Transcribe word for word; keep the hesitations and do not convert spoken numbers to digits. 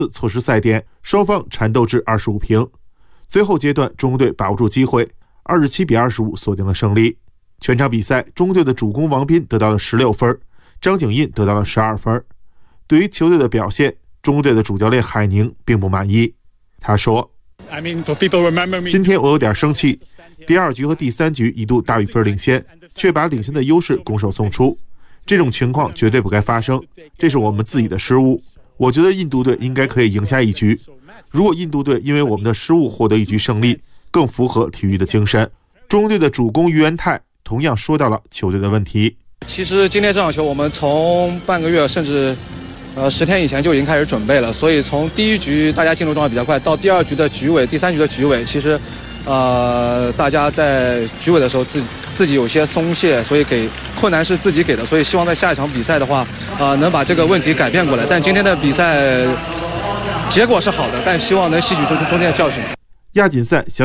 错失赛点，双方缠斗至二十五平。最后阶段，中国队把握住机会，二十七比二十五锁定了胜利。全场比赛，中国队的主攻王斌得到了十六分，张景印得到了十二分。对于球队的表现，中国队的主教练海宁并不满意。他说：“今天我有点生气，第二局和第三局一度大比分领先，却把领先的优势拱手送出，这种情况绝对不该发生，这是我们自己的失误。我觉得印度队应该可以赢下一局。如果印度队因为我们的失误获得一局胜利，更符合体育的精神。”中国队的主攻于元泰同样说到了球队的问题。 其实今天这场球我们从半个月甚至呃十天以前就已经开始准备了，所以从第一局大家进入状态比较快，到第二局的局尾、第三局的局尾，其实呃大家在局尾的时候自己自己有些松懈，所以给困难是自己给的，所以希望在下一场比赛的话，啊、呃、能把这个问题改变过来。但今天的比赛结果是好的，但希望能吸取中中间的教训。 亚锦赛小